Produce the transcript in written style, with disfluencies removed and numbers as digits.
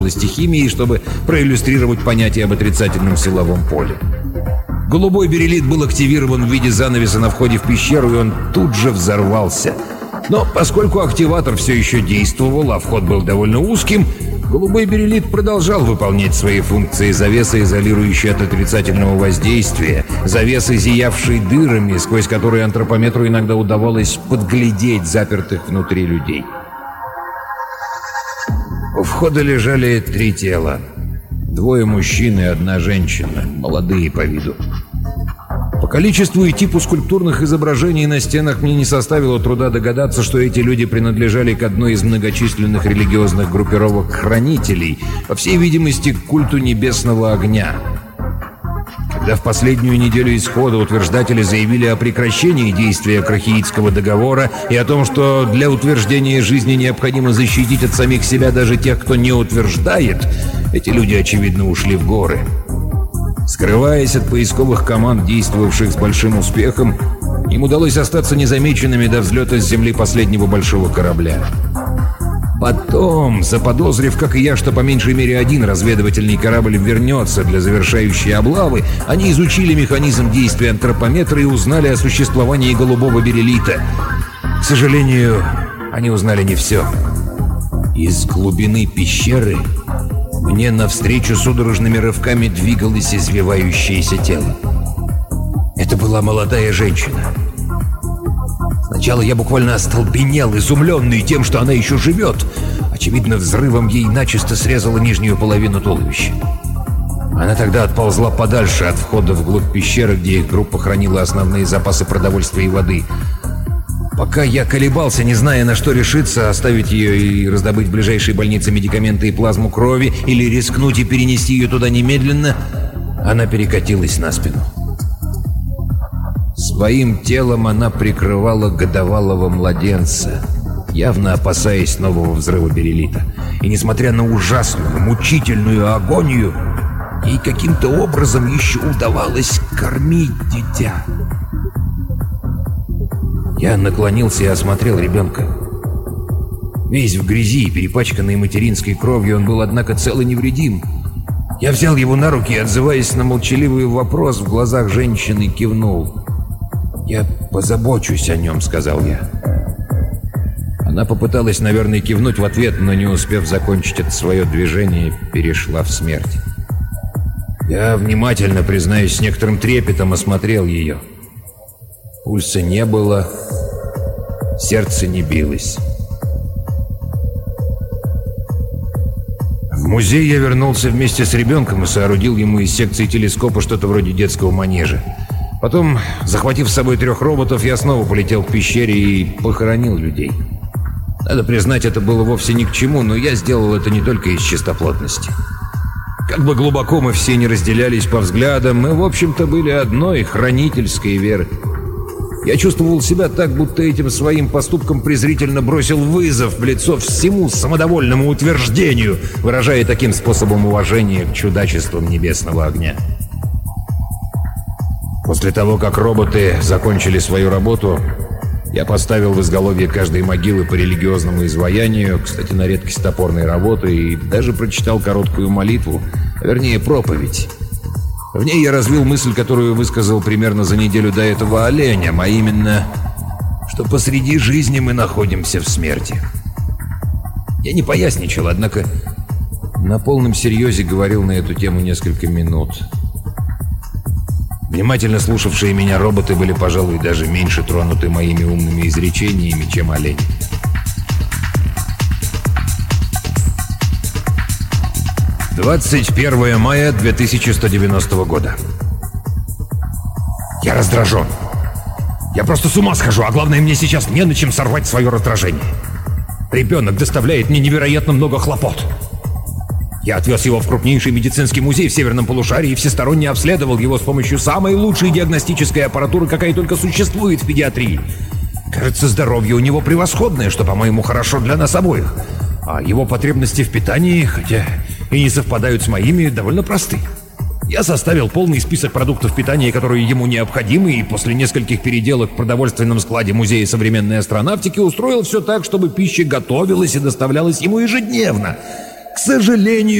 области химии, чтобы проиллюстрировать понятие об отрицательном силовом поле. Голубой бериллит был активирован в виде занавеса на входе в пещеру, и он тут же взорвался. Но поскольку активатор все еще действовал, а вход был довольно узким, голубой бериллит продолжал выполнять свои функции завесы, изолирующей от отрицательного воздействия, завесы, зиявшей дырами, сквозь которые антропометру иногда удавалось подглядеть запертых внутри людей. У входа лежали 3 тела. 2 мужчин и 1 женщина, молодые по виду. По количеству и типу скульптурных изображений на стенах мне не составило труда догадаться, что эти люди принадлежали к одной из многочисленных религиозных группировок хранителей, по всей видимости, к культу небесного огня. Когда в последнюю неделю исхода утверждатели заявили о прекращении действия Крахеидского договора и о том, что для утверждения жизни необходимо защитить от самих себя даже тех, кто не утверждает, эти люди, очевидно, ушли в горы. Скрываясь от поисковых команд, действовавших с большим успехом, им удалось остаться незамеченными до взлета с земли последнего большого корабля. Потом, заподозрив, как и я, что по меньшей мере 1 разведывательный корабль вернется для завершающей облавы, они изучили механизм действия антропометра и узнали о существовании голубого бериллита. К сожалению, они узнали не все. Из глубины пещеры мне навстречу судорожными рывками двигалось извивающееся тело. Это была молодая женщина. Сначала я буквально остолбенел, изумленный тем, что она еще живет. Очевидно, взрывом ей начисто срезала нижнюю половину туловища. Она тогда отползла подальше от входа вглубь пещеры, где их группа хранила основные запасы продовольствия и воды. Пока я колебался, не зная, на что решиться, оставить ее и раздобыть в ближайшей больнице медикаменты и плазму крови, или рискнуть и перенести ее туда немедленно, она перекатилась на спину. Своим телом она прикрывала годовалого младенца, явно опасаясь нового взрыва бериллита. И несмотря на ужасную, мучительную агонию, ей каким-то образом еще удавалось кормить дитя. Я наклонился и осмотрел ребенка. Весь в грязи, перепачканный материнской кровью, он был, однако, цел и невредим. Я взял его на руки и, отзываясь на молчаливый вопрос, в глазах женщины кивнул. «Я позабочусь о нем», — сказал я. Она попыталась, наверное, кивнуть в ответ, но, не успев закончить это свое движение, перешла в смерть. Я внимательно, признаюсь, с некоторым трепетом осмотрел ее. Пульса не было, сердце не билось. В музей я вернулся вместе с ребенком и соорудил ему из секции телескопа что-то вроде детского манежа. Потом, захватив с собой 3 роботов, я снова полетел к пещере и похоронил людей. Надо признать, это было вовсе ни к чему, но я сделал это не только из чистоплотности. Как бы глубоко мы все не разделялись по взглядам, мы, в общем-то, были одной хранительской веры. Я чувствовал себя так, будто этим своим поступком презрительно бросил вызов в лицо всему самодовольному утверждению, выражая таким способом уважение к чудачествам небесного огня. После того, как роботы закончили свою работу, я поставил в изголовье каждой могилы по религиозному изваянию, кстати, на редкость топорной работы, и даже прочитал короткую молитву, вернее, проповедь. В ней я развил мысль, которую высказал примерно за неделю до этого оленям, а именно, что посреди жизни мы находимся в смерти. Я не поясничал, однако на полном серьезе говорил на эту тему несколько минут. Внимательно слушавшие меня роботы были, пожалуй, даже меньше тронуты моими умными изречениями, чем олени. «21 мая 2190 года. Я раздражен. Я просто с ума схожу, а главное, мне сейчас не на чем сорвать свое раздражение. Ребенок доставляет мне невероятно много хлопот. Я отвез его в крупнейший медицинский музей в Северном полушарии и всесторонне обследовал его с помощью самой лучшей диагностической аппаратуры, какая только существует в педиатрии. Кажется, здоровье у него превосходное, что, по-моему, хорошо для нас обоих. А его потребности в питании, хотя и не совпадают с моими, довольно просты. Я составил полный список продуктов питания, которые ему необходимы, и после нескольких переделок в продовольственном складе Музея современной астронавтики устроил все так, чтобы пища готовилась и доставлялась ему ежедневно. К сожалению,